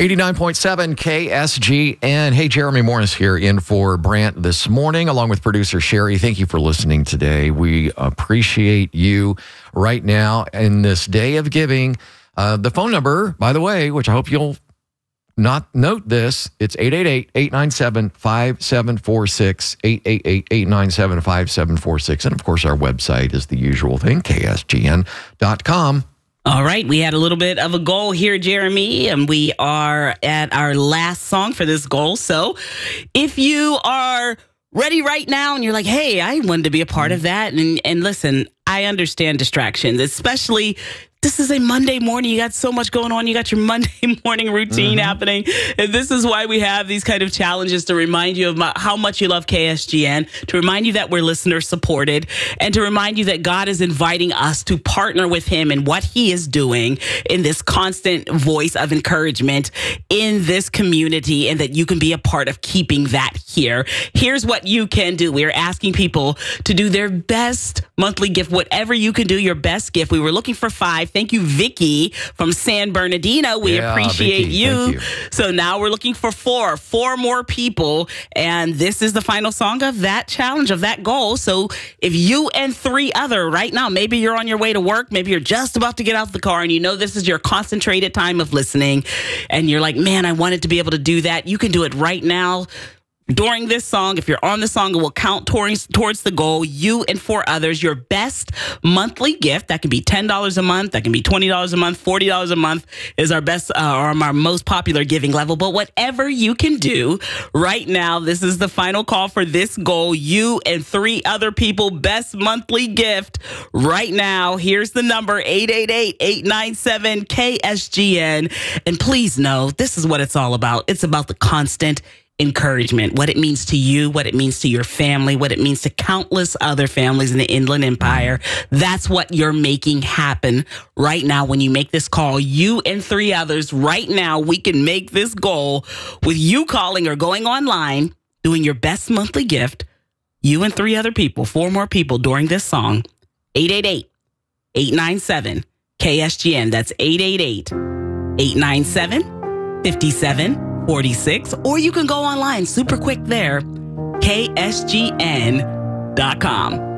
89.7 KSGN. Hey, Jeremy Morris here in for Brant this morning, along with producer Sherry. Thank you for listening today. We appreciate you right now in this day of giving. The phone number, by the way, which I hope you'll not note this, it's 888-897-5746, 888-897-5746. And of course, our website is the usual thing, ksgn.com. All right, we had a little bit of a goal here, Jeremy, and we are at our last song for this goal. So if you are ready right now and you're like, hey, I wanted to be a part of that. And listen, I understand distractions, especially this is a Monday morning. You got so much going on. You got your Monday morning routine happening. And this is why we have these kind of challenges to remind you of how much you love KSGN, to remind you that we're listener supported, and to remind you that God is inviting us to partner with him in what he is doing in this constant voice of encouragement in this community, and that you can be a part of keeping that here. Here's what you can do. We're asking people to do their best monthly gift, whatever you can do, your best gift. We were looking for 5. Thank you, Vicky from San Bernardino. We appreciate Vicky, you. thank you. So now we're looking for 4 more people. And this is the final song of that challenge, of that goal. So if you and 3 other right now, maybe you're on your way to work, maybe you're just about to get out the car and you know this is your concentrated time of listening and you're like, man, I wanted to be able to do that. You can do it right now. During this song, if you're on the song, it will count towards the goal. You and 4 others, your best monthly gift. That can be $10 a month. That can be $20 a month. $40 a month is our best or our most popular giving level. But whatever you can do right now, this is the final call for this goal. You and 3 other people, best monthly gift right now. Here's the number, 888-897-KSGN. And please know, this is what it's all about. It's about the constant encouragement, what it means to you, what it means to your family, what it means to countless other families in the Inland Empire. That's what you're making happen right now when you make this call. You and 3 others right now, we can make this goal with you calling or going online, doing your best monthly gift. You and 3 other people, 4 more people during this song. 888-897-KSGN. That's 888-897-5746. Or you can go online super quick there, ksgn.com.